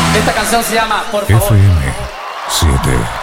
Esta canción se llama Por favor. FM 7.